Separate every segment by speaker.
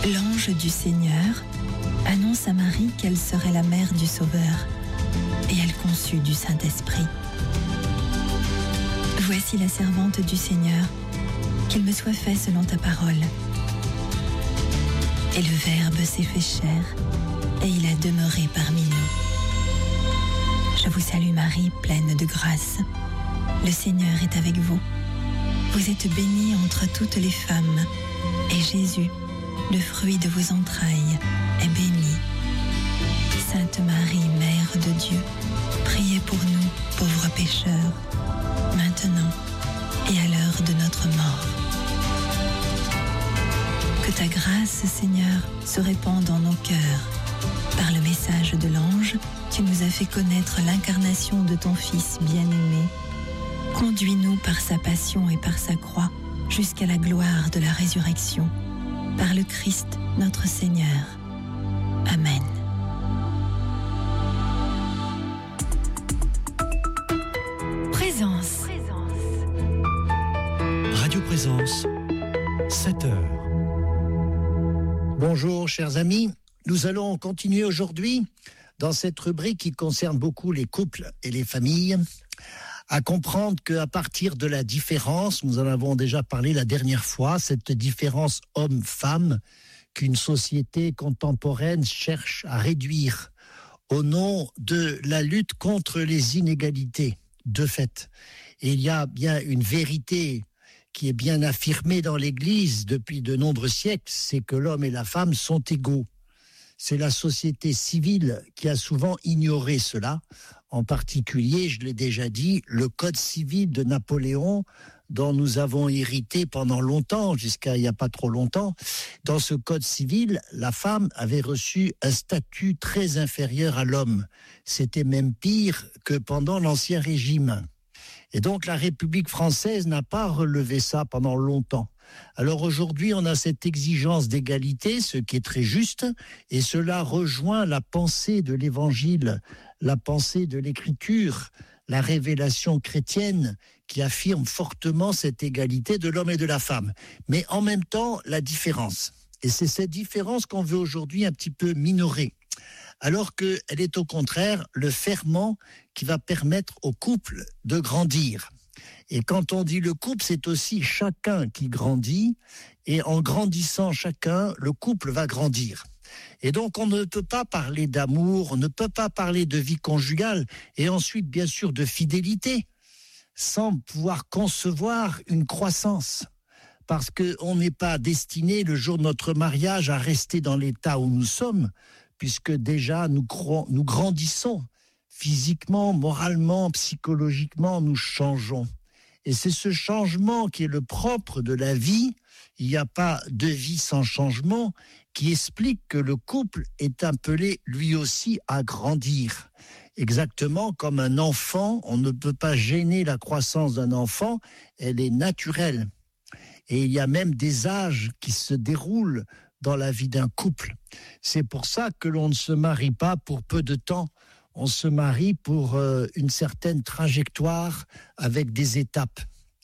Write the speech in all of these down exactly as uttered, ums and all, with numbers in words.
Speaker 1: L'ange du Seigneur annonce à Marie qu'elle serait la mère du Sauveur, et elle conçut du Saint-Esprit. Voici la servante du Seigneur, qu'il me soit fait selon ta parole. Et le Verbe s'est fait chair, et il a demeuré parmi nous. Je vous salue Marie, pleine de grâce. Le Seigneur est avec vous. Vous êtes bénie entre toutes les femmes, et Jésus, le fruit de vos entrailles, est béni. Sainte Marie, Mère de Dieu, priez pour nous, pauvres pécheurs, maintenant et à l'heure de notre mort. Que ta grâce, Seigneur, se répande dans nos cœurs. Par le message de l'ange, tu nous as fait connaître l'incarnation de ton Fils bien-aimé. Conduis-nous par sa passion et par sa croix jusqu'à la gloire de la résurrection. Par le Christ, notre Seigneur. Amen. Présence.
Speaker 2: Radio Présence, sept heures.
Speaker 3: Bonjour chers amis, nous allons continuer aujourd'hui dans cette rubrique qui concerne beaucoup les couples et les familles, à comprendre qu'à partir de la différence, nous en avons déjà parlé la dernière fois, cette différence homme-femme qu'une société contemporaine cherche à réduire au nom de la lutte contre les inégalités, de fait. Et il y a bien une vérité qui est bien affirmée dans l'Église depuis de nombreux siècles, c'est que l'homme et la femme sont égaux. C'est la société civile qui a souvent ignoré cela. En particulier, je l'ai déjà dit, le Code civil de Napoléon, dont nous avons hérité pendant longtemps, jusqu'à il n'y a pas trop longtemps. Dans ce Code civil, la femme avait reçu un statut très inférieur à l'homme. C'était même pire que pendant l'Ancien Régime. Et donc la République française n'a pas relevé ça pendant longtemps. Alors aujourd'hui, on a cette exigence d'égalité, ce qui est très juste, et cela rejoint la pensée de l'Évangile, la pensée de l'Écriture, la révélation chrétienne qui affirme fortement cette égalité de l'homme et de la femme. Mais en même temps, la différence. Et c'est cette différence qu'on veut aujourd'hui un petit peu minorer. Alors qu'elle est au contraire le ferment qui va permettre au couple de grandir. Et quand on dit le couple, c'est aussi chacun qui grandit, et en grandissant chacun, le couple va grandir. Et donc on ne peut pas parler d'amour, on ne peut pas parler de vie conjugale, et ensuite bien sûr de fidélité, sans pouvoir concevoir une croissance. Parce qu'on n'est pas destiné le jour de notre mariage à rester dans l'état où nous sommes, puisque déjà nous, cro- nous grandissons physiquement, moralement, psychologiquement, nous changeons. Et c'est ce changement qui est le propre de la vie, il n'y a pas de vie sans changement, qui explique que le couple est appelé lui aussi à grandir. Exactement comme un enfant, on ne peut pas gêner la croissance d'un enfant, elle est naturelle. Et il y a même des âges qui se déroulent dans la vie d'un couple. C'est pour ça que l'on ne se marie pas pour peu de temps. On se marie pour euh, une certaine trajectoire avec des étapes.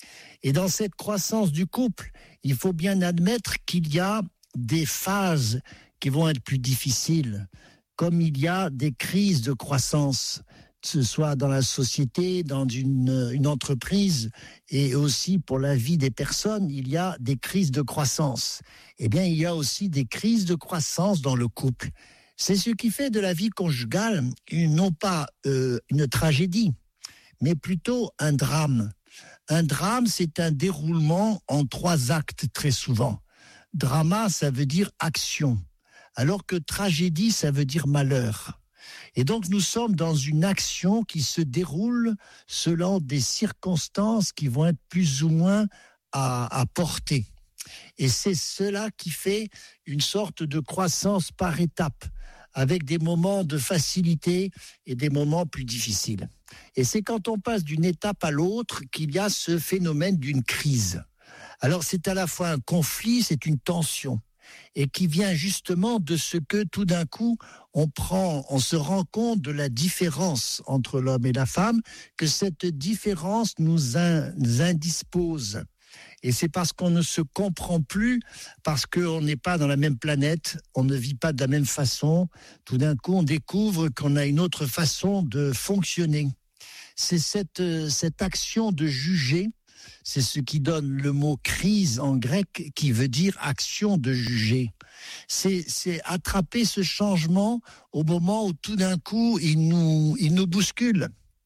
Speaker 3: Et dans cette croissance du couple, il faut bien admettre qu'il y a des phases qui vont être plus difficiles, comme il y a des crises de croissance, que ce soit dans la société, dans une, une entreprise, et aussi pour la vie des personnes, il y a des crises de croissance. Eh bien, il y a aussi des crises de croissance dans le couple. C'est ce qui fait de la vie conjugale non pas euh, une tragédie, mais plutôt un drame. Un drame, c'est un déroulement en trois actes très souvent. Drama, ça veut dire action, alors que tragédie, ça veut dire malheur. Et donc nous sommes dans une action qui se déroule selon des circonstances qui vont être plus ou moins à, à porter. Et c'est cela qui fait une sorte de croissance par étapes, avec des moments de facilité et des moments plus difficiles. Et c'est quand on passe d'une étape à l'autre qu'il y a ce phénomène d'une crise. Alors c'est à la fois un conflit, c'est une tension, et qui vient justement de ce que tout d'un coup on prend, on se rend compte de la différence entre l'homme et la femme, que cette différence nous, in, nous indispose. Et c'est parce qu'on ne se comprend plus, parce qu'on n'est pas dans la même planète, on ne vit pas de la même façon. Tout d'un coup, on découvre qu'on a une autre façon de fonctionner. C'est cette, cette action de juger, c'est ce qui donne le mot crise en grec, qui veut dire action de juger. C'est, c'est attraper ce changement au moment où tout d'un coup, il nous, il nous bouscule.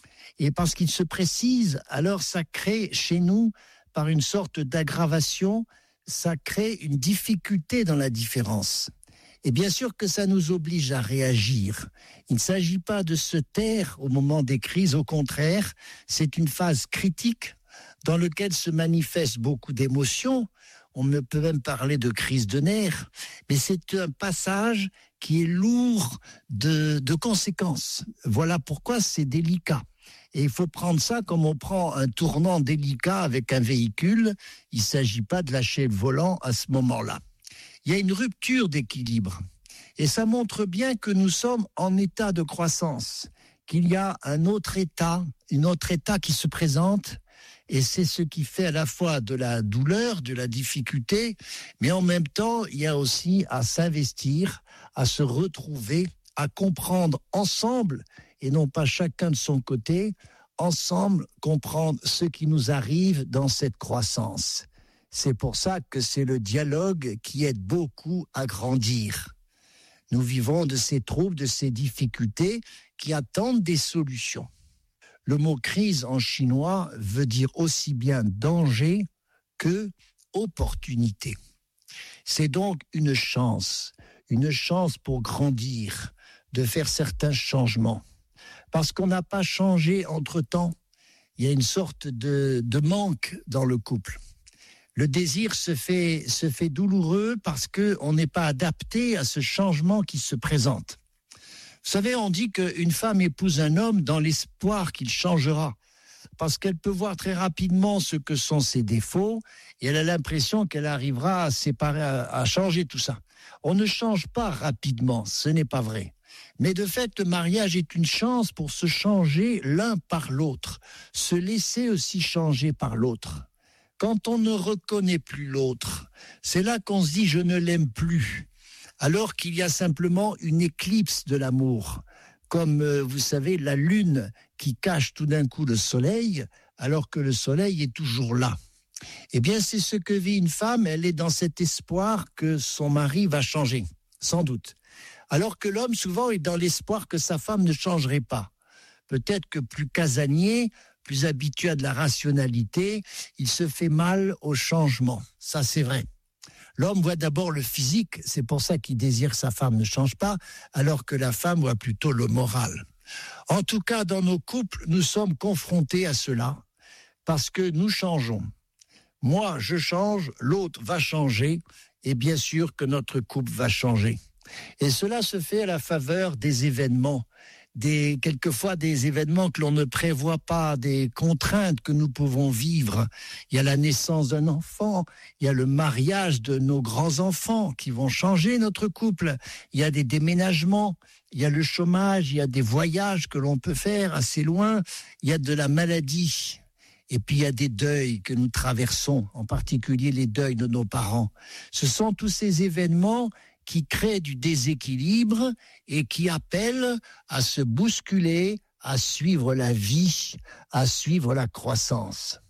Speaker 3: Et parce qu'il se précise, alors ça crée chez nous, par une sorte d'aggravation, ça crée une difficulté dans la différence. Et bien sûr que ça nous oblige à réagir. Il ne s'agit pas de se taire au moment des crises, au contraire, c'est une phase critique dans laquelle se manifestent beaucoup d'émotions. On peut même parler de crise de nerfs, mais c'est un passage qui est lourd de, de conséquences. Voilà pourquoi c'est délicat. Et il faut prendre ça comme on prend un tournant délicat avec un véhicule. Il ne s'agit pas de lâcher le volant à ce moment-là. Il y a une rupture d'équilibre. Et ça montre bien que nous sommes en état de croissance, qu'il y a un autre état, un autre état qui se présente. Et c'est ce qui fait à la fois de la douleur, de la difficulté, mais en même temps, il y a aussi à s'investir, à se retrouver, à comprendre ensemble, et non pas chacun de son côté, ensemble comprendre ce qui nous arrive dans cette croissance. C'est pour ça que c'est le dialogue qui aide beaucoup à grandir. Nous vivons de ces troubles, de ces difficultés qui attendent des solutions. Le mot crise en chinois veut dire aussi bien danger que opportunité. C'est donc une chance, une chance pour grandir, de faire certains changements. Parce qu'on n'a pas changé entre-temps, il y a une sorte de, de manque dans le couple. Le désir se fait, se fait douloureux parce qu'on n'est pas adapté à ce changement qui se présente. Vous savez, on dit qu'une femme épouse un homme dans l'espoir qu'il changera, parce qu'elle peut voir très rapidement ce que sont ses défauts, et elle a l'impression qu'elle arrivera à séparer, à, à changer tout ça. On ne change pas rapidement, ce n'est pas vrai. Mais de fait, le mariage est une chance pour se changer l'un par l'autre, se laisser aussi changer par l'autre. Quand on ne reconnaît plus l'autre, c'est là qu'on se dit « je ne l'aime plus ». Alors qu'il y a simplement une éclipse de l'amour, comme euh, vous savez la lune qui cache tout d'un coup le soleil, alors que le soleil est toujours là. Eh bien c'est ce que vit une femme, elle est dans cet espoir que son mari va changer, sans doute. Alors que l'homme souvent est dans l'espoir que sa femme ne changerait pas. Peut-être que plus casanier, plus habitué à de la rationalité, il se fait mal au changement, ça c'est vrai. L'homme voit d'abord le physique, c'est pour ça qu'il désire que sa femme ne change pas, alors que la femme voit plutôt le moral. En tout cas, dans nos couples, nous sommes confrontés à cela, parce que nous changeons. Moi, je change, l'autre va changer, et bien sûr que notre couple va changer. Et cela se fait à la faveur des événements, des, quelquefois des événements que l'on ne prévoit pas, des contraintes que nous pouvons vivre. Il y a la naissance d'un enfant, il y a le mariage de nos grands-enfants qui vont changer notre couple, il y a des déménagements, il y a le chômage, il y a des voyages que l'on peut faire assez loin, il y a de la maladie. Et puis il y a des deuils que nous traversons, en particulier les deuils de nos parents. Ce sont tous ces événements qui créent du déséquilibre et qui appellent à se bousculer, à suivre la vie, à suivre la croissance.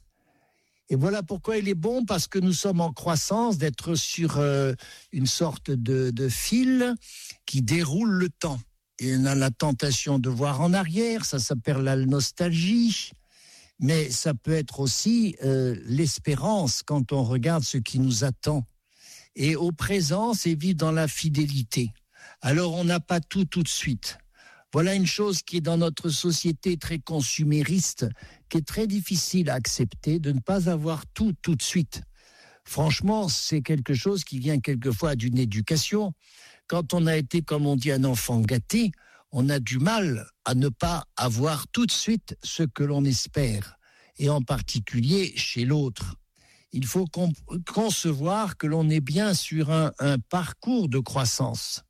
Speaker 3: Et voilà pourquoi il est bon, parce que nous sommes en croissance, d'être sur euh, une sorte de, de fil qui déroule le temps. Et on a la tentation de voir en arrière, ça s'appelle la nostalgie. Mais ça peut être aussi euh, l'espérance quand on regarde ce qui nous attend. Et au présent, c'est vivre dans la fidélité. Alors on n'a pas tout tout de suite. Voilà une chose qui est dans notre société très consumériste, qui est très difficile à accepter, de ne pas avoir tout tout de suite. Franchement, c'est quelque chose qui vient quelquefois d'une éducation. Quand on a été, comme on dit, un enfant gâté, on a du mal à ne pas avoir tout de suite ce que l'on espère, et en particulier chez l'autre. Il faut concevoir que l'on est bien sur un, un parcours de croissance.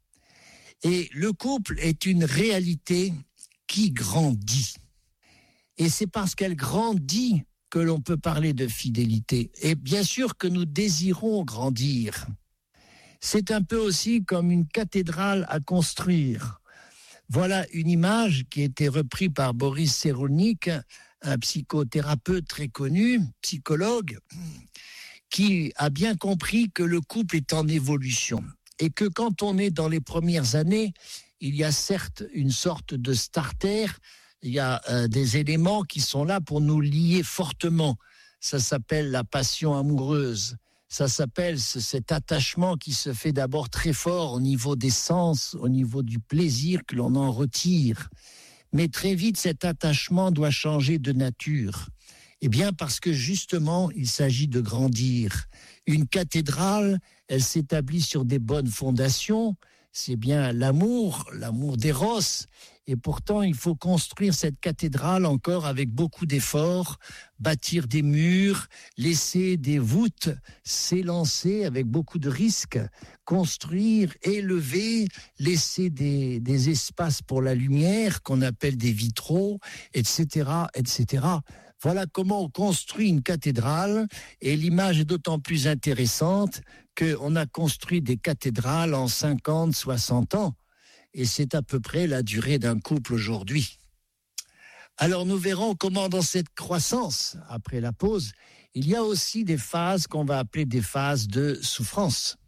Speaker 3: Et le couple est une réalité qui grandit. Et c'est parce qu'elle grandit que l'on peut parler de fidélité. Et bien sûr que nous désirons grandir. C'est un peu aussi comme une cathédrale à construire. Voilà une image qui a été reprise par Boris Cyrulnik, un psychothérapeute très connu, psychologue, qui a bien compris que le couple est en évolution et que quand on est dans les premières années, il y a certes une sorte de starter, il y a euh, des éléments qui sont là pour nous lier fortement. Ça s'appelle la passion amoureuse. Ça s'appelle ce, cet attachement qui se fait d'abord très fort au niveau des sens, au niveau du plaisir que l'on en retire. Mais très vite, cet attachement doit changer de nature. Eh bien, parce que justement, il s'agit de grandir. Une cathédrale, elle s'établit sur des bonnes fondations. C'est bien l'amour, l'amour d'Éros. Et pourtant, il faut construire cette cathédrale encore avec beaucoup d'efforts, bâtir des murs, laisser des voûtes s'élancer avec beaucoup de risques, construire, élever, laisser des, des espaces pour la lumière qu'on appelle des vitraux, et cetera, et cetera. Voilà comment on construit une cathédrale, et l'image est d'autant plus intéressante qu'on a construit des cathédrales en cinquante, soixante ans, et c'est à peu près la durée d'un couple aujourd'hui. Alors nous verrons comment dans cette croissance, après la pause, il y a aussi des phases qu'on va appeler des phases de souffrance.